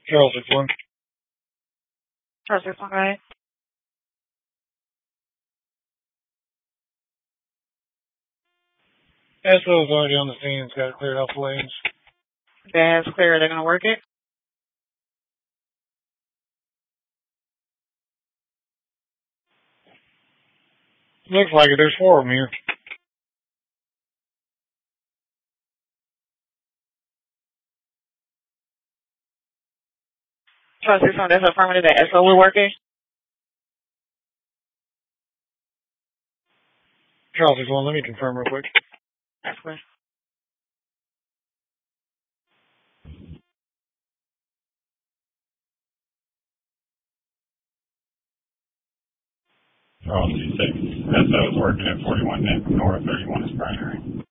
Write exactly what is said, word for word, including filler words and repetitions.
Charles six one. Charles six one, right? S O's already on the scene. It's got cleared off the lanes. That's clear. Are they going to work it? Looks like it. There's four of them here. Charles six one, that's affirmative that S O will work it? Charles six one, let me confirm real quick. That's clear. Charles six, S O is working at forty-one North, thirty-one is primary.